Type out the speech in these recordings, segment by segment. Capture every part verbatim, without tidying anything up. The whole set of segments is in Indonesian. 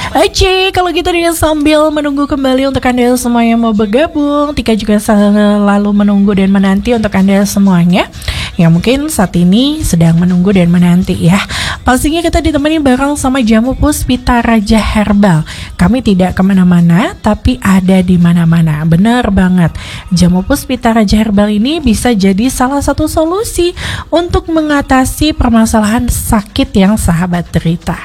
Oke, kalau gitu dengan sambil menunggu kembali untuk Anda semua yang mau bergabung, Tika juga selalu menunggu dan menanti untuk Anda semuanya yang mungkin saat ini sedang menunggu dan menanti ya. Pastinya kita ditemani bareng sama Jamu Puspita Raja Herbal. Kami tidak kemana-mana, tapi ada di mana-mana. Bener banget. Jamu Puspita Raja Herbal ini bisa jadi salah satu solusi untuk mengatasi permasalahan sakit yang sahabat derita.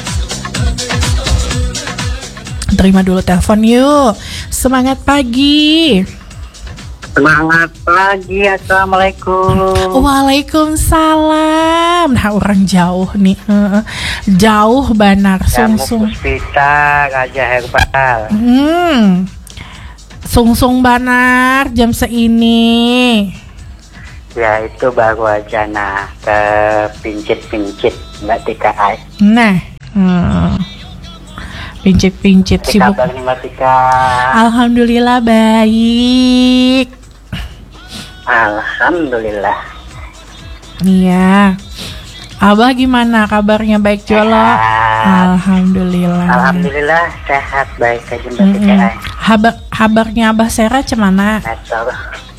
Terima dulu telepon yuk. Semangat pagi. Semangat pagi. Assalamualaikum. Waalaikumsalam. Nah orang jauh nih, uh, jauh banar. Sungsung Puspita Raja Herbal. Hmm. Sungsung banar jam seini. Ya itu baru aja nah kepincit-pincit Mbak Tika. Nah. Hmm. Pincit-pincit sibuk. Kabar nih Mbak Tika? Alhamdulillah baik. Alhamdulillah. Iya. Abah gimana kabarnya, baik Jolo? Alhamdulillah. Alhamdulillah sehat baik aja Mbak Tika. Habar kabarnya Abah Sera cemana? Betul.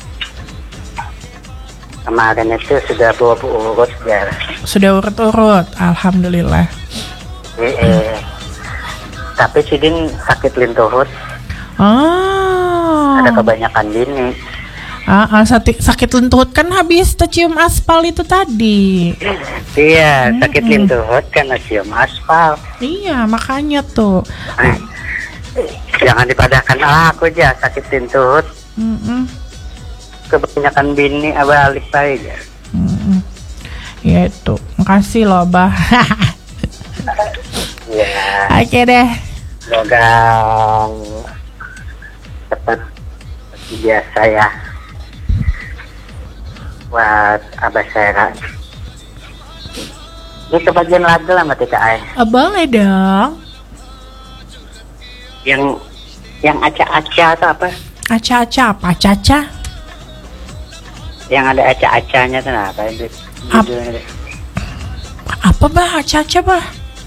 Kemarin itu sudah bawa urut ya. Sudah urut-urut. Alhamdulillah. Eh, eh. Tapi Sidin sakit lintuhut. Oh. Ada kebanyakan dini. Ah, ah, sakit, sakit lintuhut kan habis tercium aspal itu tadi. Iya, sakit hmm. lintuhut karena cium aspal. Iya, makanya tuh. Eh, jangan dipadahkan aku aja sakit lintuhut. Mm-mm. Kebanyakan bini abalik aja. Mm-mm. Ya itu, makasih loh, Bah. Ya. Oke deh. Semoga cepat biasa ya buat Abah Sera. Ini kebagian lagu lah Mbak Tika. Ah, boleh dong. Yang yang aca-aca atau apa? Aca-aca apa? Caca? Yang ada aca-acanya tuh apa itu? Ap- apa bah? Aca-aca bah?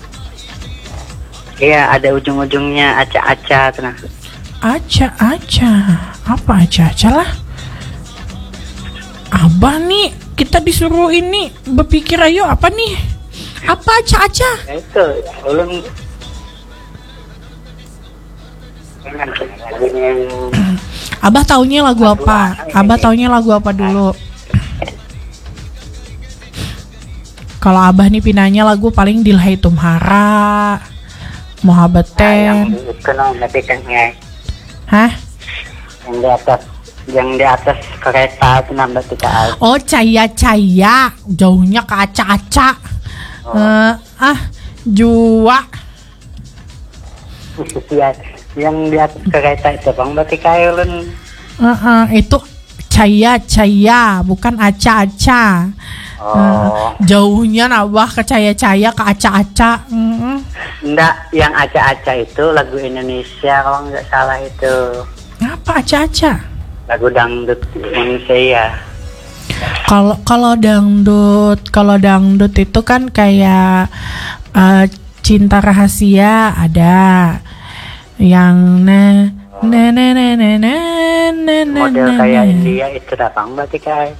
Iya, ada ujung-ujungnya aca-aca tuh nah. Aca-aca. Apa aca-aca lah? Abah nih, kita disuruh ini berpikir ayo apa nih? Apa aca-aca? Ya itu, belum. Abah taunya lagu apa? Abah taunya lagu apa dulu? Kalau Abah nih pinanya lagu paling Dilhai Tumhara, Mohabbaten. Yang itu no, nanti kan ya. Hah? Yang di atas, yang di atas kereta itu nambah tiga. Oh, caya-caya, jauhnya ke aca-aca. Oh. Uh, ah, jua. Ya, yang di atas kereta itu bang berarti kayak ulun. Uh, uh, itu caya-caya, bukan aca-aca. Oh. Uh, jauhnya nambah ke caya-caya ke aca-aca. Mm-hmm. Enggak, yang aca-aca itu lagu Indonesia kalau nggak salah itu. Apa aca-aca? Lagu dangdut Indonesia. Kalau kalau dangdut, kalau dangdut itu kan kayak uh, Cinta Rahasia ada, yang na na na na na na na na model na, kayak na. India itu datang berarti kayak.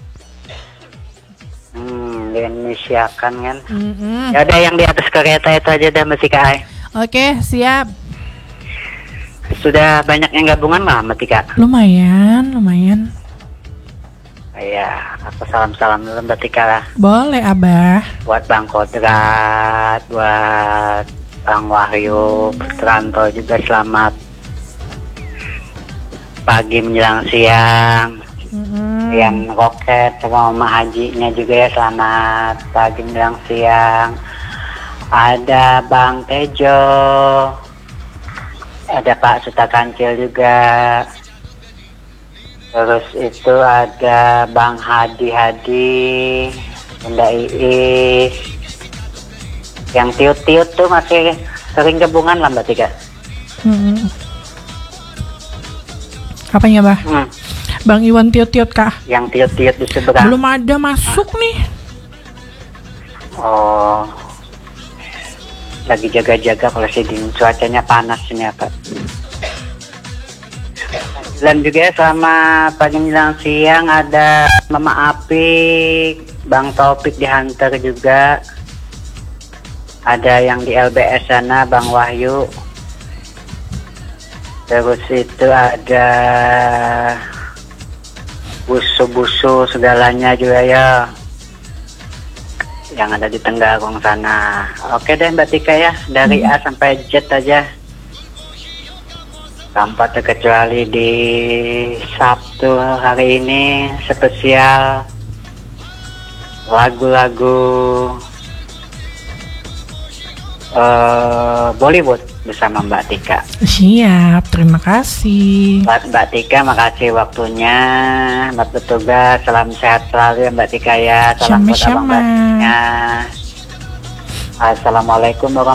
Hmm, di Indonesia kan kan. Mm-mm. Ya ada yang di atas kereta itu aja dah masih kayak. Oke, siap. Sudah banyak yang gabungan lah Mbak Tika. Lumayan, lumayan. Iya, aku salam-salam dulu Mbak Tika lah. Boleh, Abah. Buat Bang Kodrat, buat Bang Wahyu, Putranto juga selamat pagi menjelang siang. Mm-hmm. Yang Roket sama Mama Hajinya juga ya selamat pagi menjelang siang. Ada Bang Tejo, ada Pak Suta Kancil juga. Terus itu ada Bang Hadi Hadi, Bunda Iis. Yang tiut-tiut tuh masih sering gabungan lah Mbak Tika. Mm-hmm. Apanya Bah? Hmm. Bang Iwan tiut-tiut kah? Yang tiut-tiut di seberang. Belum ada masuk ah. nih. Oh. lagi jaga-jaga kalau siding cuacanya panas ini apa. Dan juga sama pagi menjelang siang ada Mama Apik, Bang Taufik di Hunter juga. Ada yang di L B S sana Bang Wahyu. Terus itu ada busu-busu segalanya juga ya, yang ada di Tenggarong sana. Oke deh Mbak Tika ya, dari A sampai Z aja, tanpa terkecuali di Sabtu hari ini spesial lagu-lagu uh, Bollywood bersama Mbak Tika. Siap, terima kasih. Mbak, Mbak Tika, makasih waktunya. Mbak bertugas, salam sehat selalu ya Mbak Tika ya. Salam buat abang-abangnya. Assalamualaikum warahmatullahi wabarakatuh.